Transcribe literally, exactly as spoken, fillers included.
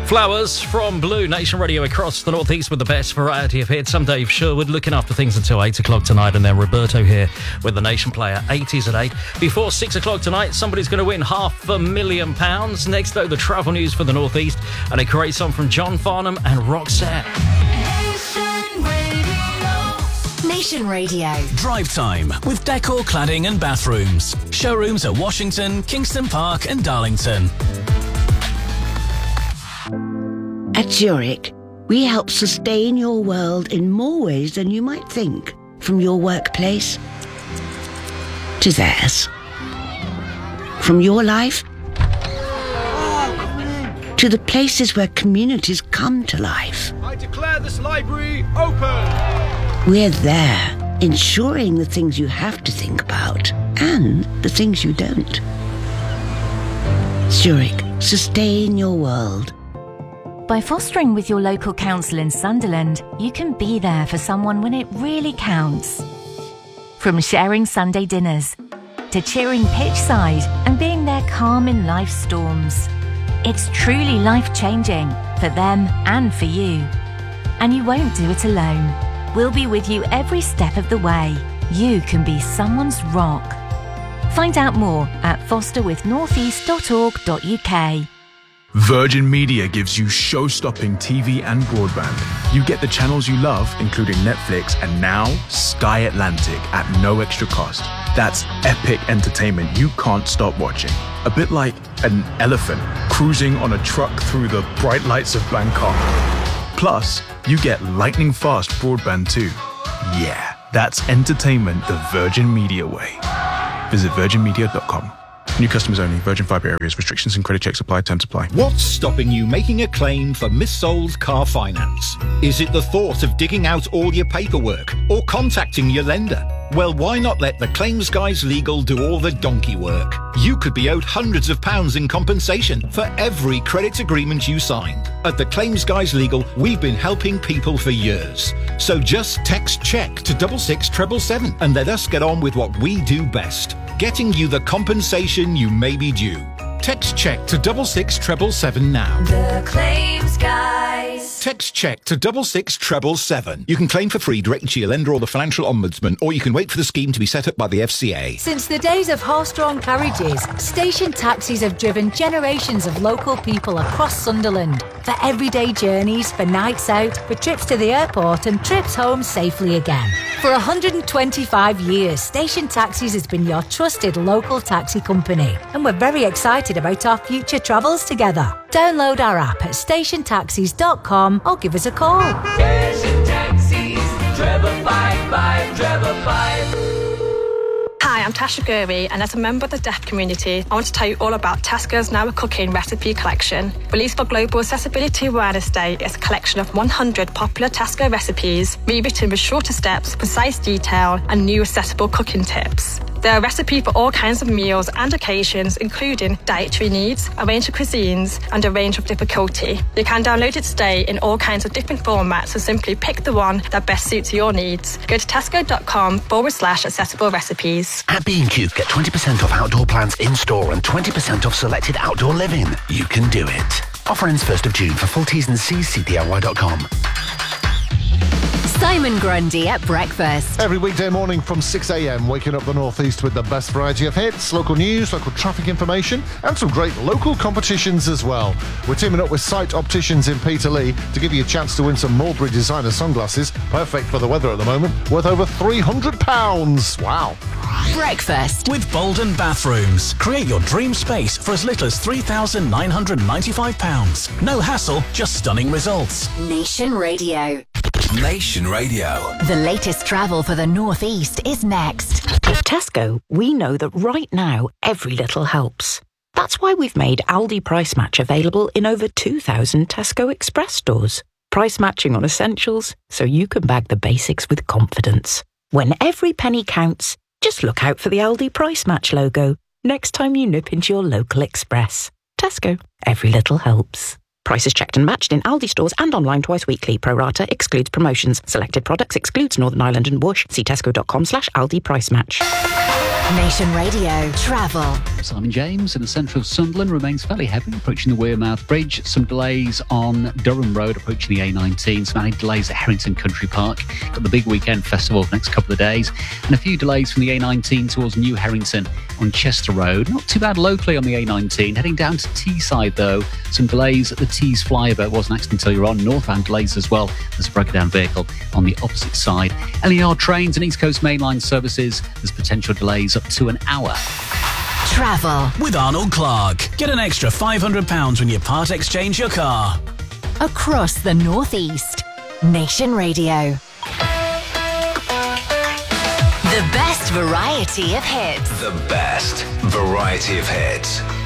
Flowers from Blue, Nation Radio across the northeast with the best variety of hits. I'm Dave Sherwood, looking after things until eight o'clock tonight, and then Roberto here with the Nation Player, eighties at eight. Before six o'clock tonight, somebody's going to win half a million pounds. Next, though, the travel news for the northeast, and a great song from John Farnham and Roxette. Nation Radio. Nation Radio. Drive time with Decor Cladding and Bathrooms. Showrooms at Washington, Kingston Park and Darlington. At Zurich, we help sustain your world in more ways than you might think. From your workplace to theirs. From your life to the places where communities come to life. I declare this library open. We're there, ensuring the things you have to think about and the things you don't. Zurich, sustain your world. By fostering with your local council in Sunderland, you can be there for someone when it really counts. From sharing Sunday dinners to cheering pitch side and being there calm in life's storms. It's truly life-changing for them and for you. And you won't do it alone. We'll be with you every step of the way. You can be someone's rock. Find out more at foster with northeast dot org dot U K. Virgin Media gives you show-stopping T V and broadband. You get the channels you love, including Netflix and now Sky Atlantic at no extra cost. That's epic entertainment you can't stop watching. A bit like an elephant cruising on a truck through the bright lights of Bangkok. Plus, you get lightning-fast broadband too. Yeah, that's entertainment the Virgin Media way. Visit virgin media dot com. New customers only. Virgin Fibre areas. Restrictions and credit checks apply. Terms apply. What's stopping you making a claim for missold car finance? Is it the thought of digging out all your paperwork or contacting your lender? Well, why not let the Claims Guys Legal do all the donkey work? You could be owed hundreds of pounds in compensation for every credit agreement you signed. At the Claims Guys Legal, we've been helping people for years. So just text CHECK to double six treble seven and let us get on with what we do best. Getting you the compensation you may be due. Text CHECK to double six treble seven now. The Claims Guys. Text CHECK to double six treble seven. You can claim for free directly to your lender or the Financial Ombudsman, or you can wait for the scheme to be set up by the F C A. Since the days of horse-drawn carriages, station taxis have driven generations of local people across Sunderland. For everyday journeys, for nights out, for trips to the airport and trips home safely again. For one hundred twenty-five years, Station Taxis has been your trusted local taxi company. And we're very excited about our future travels together. Download our app at station taxis dot com or give us a call. Station Taxis, treble five five, treble five. Hi, I'm Tasha Gurry, and as a member of the deaf community, I want to tell you all about Tesco's Now a Cooking recipe collection. Released for Global Accessibility Awareness Day, it's a collection of one hundred popular Tesco recipes, rewritten with shorter steps, precise detail, and new accessible cooking tips. There are recipes for all kinds of meals and occasions, including dietary needs, a range of cuisines, and a range of difficulty. You can download it today in all kinds of different formats, so simply pick the one that best suits your needs. Go to tesco.com forward slash accessible recipes. At B and Q, get twenty percent off outdoor plants in-store and twenty percent off selected outdoor living. You can do it. Offer ends first of June. For full T's and C's, see D I Y dot com. Simon Grundy at breakfast. Every weekday morning from six a.m, waking up the northeast with the best variety of hits, local news, local traffic information, and some great local competitions as well. We're teaming up with Sight Opticians in Peterlee to give you a chance to win some Mulberry designer sunglasses, perfect for the weather at the moment, worth over three hundred pounds. Wow. Breakfast with Bolden Bathrooms. Create your dream space for as little as three thousand nine hundred ninety-five pounds. No hassle, just stunning results. Nation Radio. Nation Radio. The latest travel for the Northeast is next. At Tesco, we know that right now, every little helps. That's why we've made Aldi Price Match available in over two thousand Tesco Express stores. Price matching on essentials, so you can bag the basics with confidence. When every penny counts, just look out for the Aldi Price Match logo next time you nip into your local Express. Tesco, every little helps. Prices checked and matched in Aldi stores and online twice weekly. Pro rata excludes promotions. Selected products excludes Northern Ireland and Bush. See tesco.com slash Aldi Price Match. Nation Radio Travel. Simon James in the centre of Sunderland remains fairly heavy, approaching the Wearmouth Bridge. Some delays on Durham Road, approaching the A nineteen. Some added delays at Harrington Country Park. Got the big weekend festival for the next couple of days. And a few delays from the A nineteen towards New Harrington on Chester Road. Not too bad locally on the A nineteen. Heading down to Teesside, though. Some delays at the Tees flyover. It was an accident until you're on. Northbound delays as well. There's a broken down vehicle on the opposite side. L E R trains and East Coast mainline services. There's potential delays up to an hour. Travel with Arnold Clark. Get an extra five hundred pounds when you part exchange your car. Across the Northeast. Nation Radio. The best variety of hits. The best variety of hits.